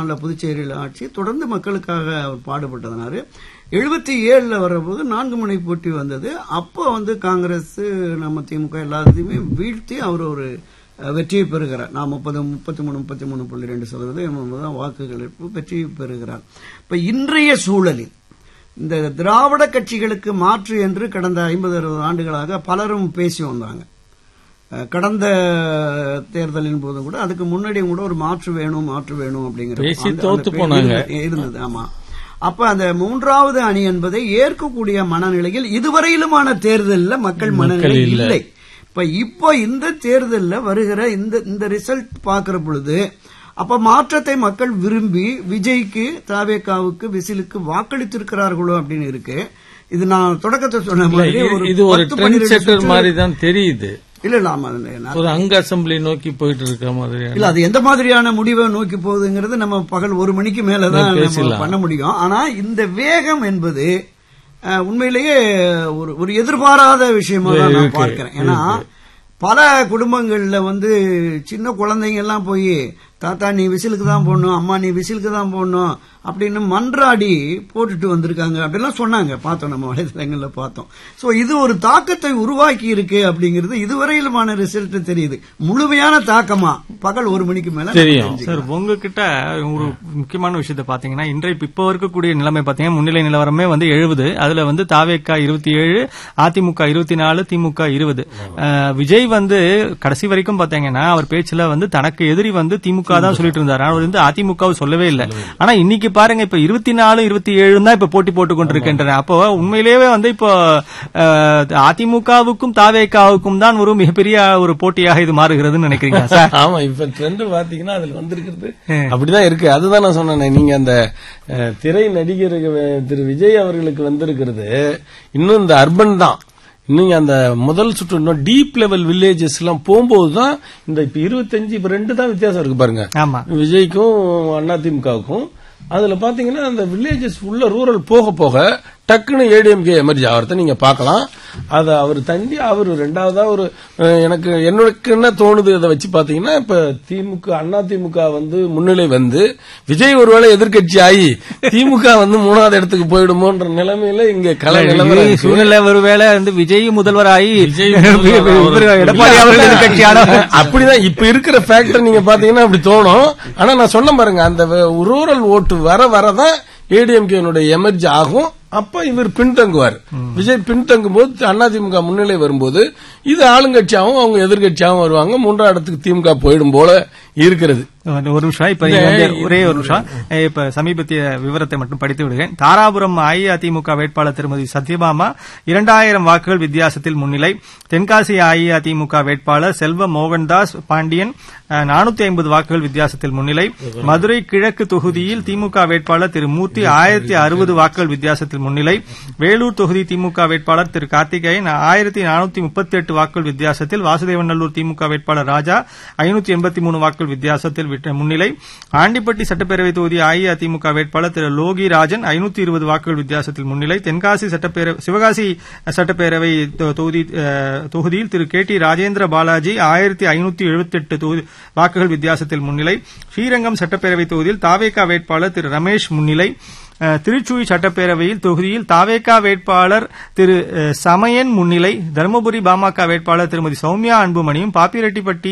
64 புதுச்சேரியில் ஆட்சி தொடர்ந்து மக்களுக்காக அவர் பாடுபட்டதனாரு. 77 வரும்போது 4 முனை போட்டி வந்தது. அப்போ காங்கிரஸ் நம்ம திமுக எல்லாத்தையுமே வீழ்த்தி அவர் ஒரு வெற்றியை பெறுகிறார். நான் 33.2% வாக்குகள் வெற்றி பெறுகிறார். இப்ப இன்றைய சூழலில் இந்த திராவிட கட்சிகளுக்கு மாற்று என்று கடந்த 50-60 ஆண்டுகளாக பலரும் பேசி வந்தாங்க. கடந்த தேர்தலின் போது கூட அதுக்கு முன்னாடியும் கூட ஒரு மாற்று வேணும் அப்படிங்கிற இருந்தது. ஆமா, அப்ப அந்த மூன்றாவது அணி என்பதை ஏற்கக்கூடிய மனநிலையில் இதுவரையிலுமான தேர்தலில் மக்கள் மனநிலை இல்லை. இப்போ இந்த தேர்தலில் வருகிற இந்த ரிசல்ட் பார்க்கிற பொழுது அப்ப மாற்றத்தை மக்கள் விரும்பி விஜய்க்கு தவேகாவுக்கு விசிலுக்கு வாக்களித்திருக்கிறார்களோ அப்படின்னு இருக்கு. இது நான் தொடக்கத்தை சொன்ன மாதிரி இது ஒரு ட்ரெண்ட் செட்டர் மாதிரி தான் தெரியுது. இல்ல ஒரு அங்க அசம்பிளி நோக்கி போயிட்டு இருக்க மாதிரி இல்ல. அது எந்த மாதிரியான முடிவை நோக்கி போகுதுங்கிறது நம்ம பகல் 1 மணிக்கு மேலதான் பண்ண முடியும். ஆனா இந்த வேகம் என்பது உண்மையிலேயே ஒரு எதிர்பாராத விஷயமா தான் நான் பார்க்கிறேன். ஏன்னா பல குடும்பங்கள்ல சின்ன குழந்தைங்க எல்லாம் போய் தாத்தா நீ விசிலுக்கு தான் போடணும், அம்மா நீ விசிலுக்கு தான் போடணும் அப்படின்னு மன்றாடி போட்டுட்டு வந்திருக்காங்க அப்படிலாம் சொன்னாங்க. பார்த்தோம், நம்ம வலைதளங்கள்ல பார்த்தோம். சோ இது ஒரு தாக்கத்தை உருவாக்கி இருக்கு அப்படிங்கிறது இதுவரையிலுமான ரிசல்ட் தெரியுது. முழுமையான தாக்கமா பகல் 1 மணிக்கு மேல தெரியும். சார், உங்ககிட்ட ஒரு முக்கியமான விஷயத்த பாத்தீங்கன்னா இன்றைய இப்ப இருக்கக்கூடிய நிலைமை பாத்தீங்கன்னா முன்னிலை நிலவரமே 70, அதுல தாவேகா 27, அதிமுக 24, திமுக 20. விஜய் கடைசி வரைக்கும் பாத்தீங்கன்னா அவர் பேச்சுல தனக்கு எதிரி திமுக தான் சொல்லிட்டு இருந்தாரு. அவர் அதிமுக சொல்லவே இல்லை. ஆனா இன்னைக்கு பாருங்க, இப்ப 24, 27 தான் இப்ப போட்டி போட்டுக் கொண்டிருக்கின்றன. அப்போ உண்மையிலேயே இப்போ அதிமுகவுக்கும் தாவேகாவுக்கும் தான் ஒரு மிகப்பெரிய ஒரு போட்டியாக இது மாறுகிறதுன்னு நினைக்கிறீங்க சார்? ஆமா, இப்ப ட்ரெண்ட் பாத்தீங்கன்னா அதுல வந்திருக்கிறது அப்படிதான் இருக்கு. அதுதான் நான் சொன்னேன். நீங்க அந்த திரை நடிகர் திரு விஜய் அவர்களுக்கு வந்திருக்கிறது இன்னும் இந்த அர்பன் தான். இன்னும் அந்த முதல் சுற்று இன்னும் டீப் லெவல் வில்லேஜஸ் எல்லாம் போகும்போதுதான் இந்த இப்ப 25 இப்ப 2 தான் வித்தியாசம் இருக்கு பாருங்க, விஜய்க்கும் அதிமுகவுக்கும். அதுல பாத்தீங்கன்னா அந்த வில்லேஜஸ் உள்ள ரூரல் போக போக டக்குன்னு ஏடிஎம்கே எமர்ஜி ஆகிறத நீங்க பாக்கலாம். அதை அவர் தண்டி அவர் ரெண்டாவதா ஒரு எனக்கு என்ன தோணுது அதை வச்சு பாத்தீங்கன்னா இப்ப திமுக அதிமுக முன்னிலை விஜய் ஒருவேளை எதிர்கட்சி ஆகி திமுக 3வது இடத்துக்கு போயிடுமோன்ற நிலைமையில இங்க கல நிலைமை சூழ்நிலை. ஒருவேளை விஜய் முதல்வர் ஆகி எடப்பாடி அவர்கள் எதிர்கட்சியான அப்படிதான் இப்ப இருக்கிற ஃபேக்டர் நீங்க பாத்தீங்கன்னா அப்படி தோணும். ஆனா நான் சொன்ன பாருங்க, அந்த ரூரல் ஓட்டு வரதான் ஏடிஎம்கே எமர்ஜி ஆகும். அப்ப இவர் பின்தங்குவார். விஜய் பின்தங்கும் போது அதிமுக முன்னிலை வரும்போது இது ஆளுங்கட்சியாகவும் அவங்க எதிர்கட்சியாகவும் வருவாங்க. 3வது இடத்துக்கு திமுக போயிடும் போல இருக்கிறது. ஒரு நிமிஷம், இப்ப ஒரே ஒரு நிமிஷம். இப்ப சமீபத்திய விவரத்தை மட்டும் படித்து விடுகிறேன். தாராபுரம் அஇஅதிமுக வேட்பாளர் திருமதி சத்யபாமா 2000 வாக்குகள் வித்தியாசத்தில் முன்னிலை. தென்காசி அஇஅதிமுக வேட்பாளர் செல்வ மோகன்தாஸ் பாண்டியன் 450 வாக்குகள் வித்தியாசத்தில் முன்னிலை. மதுரை கிழக்கு தொகுதியில் திமுக வேட்பாளர் திரு மூர்த்தி 1060 வாக்குகள் வித்தியாசத்தில் முன்னிலை. வேலூர் தொகுதி திமுக வேட்பாளர் திரு கார்த்திகேயன் 1438 வாக்குகள் வித்தியாசத்தில். வாசுதேவநல்லூர் திமுக வேட்பாளர் ராஜா 583 வாக்குகள் வித்தியாசத்தில் முன்னிலை. ஆண்டிப்பட்டி சட்டப்பேரவை தொகுதி அஇஅதிமுக வேட்பாளர் திரு லோகி ராஜன் 520 வாக்குகள் வித்தியாசத்தில் முன்னிலை. தென்காசி சிவகாசி சட்டப்பேரவை தொகுதியில் திரு கே டி ராஜேந்திர பாலாஜி 1578 வாக்குகள் வித்தியாசத்தில் முன்னிலை. ஸ்ரீரங்கம் சட்டப்பேரவை தொகுதியில் தாவேகா வேட்பாளர் திரு ரமேஷ் முன்னிலை. திருச்சுழி சட்டப்பேரவையில் தொகுதியில் தாவேகா வேட்பாளர் திரு சமயன் முன்னிலை. தருமபுரி பாமக வேட்பாளர் திருமதி சௌமியா அன்புமணியும் பாப்பிரெட்டிப்பட்டி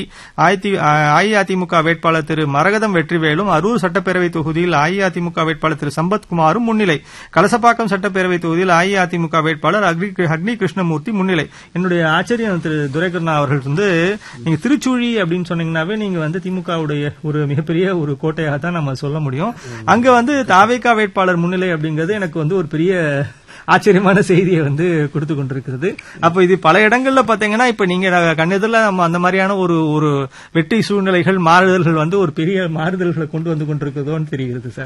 அஇஅதிமுக வேட்பாளர் திரு மரகதம் வெற்றிவேலும் அரூர் சட்டப்பேரவை தொகுதியில் அஇஅதிமுக வேட்பாளர் திரு சம்பத்குமாரும் முன்னிலை. கலசப்பாக்கம் சட்டப்பேரவை தொகுதியில் அஇஅதிமுக வேட்பாளர் அக்னி கிருஷ்ணமூர்த்தி முன்னிலை. என்னுடைய ஆச்சரியம் திரு துரைகருணா அவர்கள் நீங்க திருச்சுழி அப்படின்னு சொன்னீங்கன்னாவே நீங்க திமுகவுடைய ஒரு மிகப்பெரிய ஒரு கோட்டையாக தான் நம்ம சொல்ல முடியும். அங்க தாவேகா வேட்பாளர் முன்னிலை அப்படிங்கிறது எனக்கு ஒரு பெரிய ஆச்சரியமான செய்தியை கொடுத்து கொண்டிருக்கிறது. அப்ப இது பல இடங்கள்ல பாத்தீங்கன்னா இப்ப நீங்க கண்ணெதிரில நம்ம அந்த மாதிரியான ஒரு வெற்றி சூழ்நிலைகள் மாறுதல்கள் ஒரு பெரிய மாறுதல்களை கொண்டு கொண்டிருக்கிறதோன்னு தெரிகிறது சார்.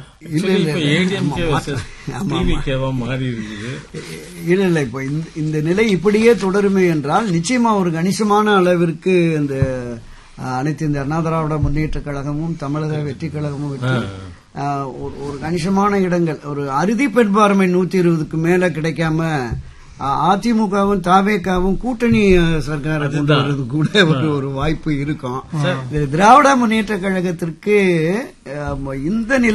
இல்ல இப்ப இந்த நிலை இப்படியே தொடருமே என்றால் நிச்சயமா ஒரு கணிசமான அளவிற்கு இந்த அனைத்து இந்த அண்ணா திராவிட முன்னேற்ற கழகமும் தமிழக வெற்றி கழகமும் ஒரு கணிசமான இடங்கள் ஒரு அறுதி பெண்பார்மை 120க்கு மேல கிடைக்காம அதிமுகவும் தாவேகாவும் கூட்டணி சர்க்காரை கொண்டு வர்றது கூட ஒரு வாய்ப்பு இருக்கும். திராவிட முன்னேற்ற கழகத்திற்கு இந்த நிலை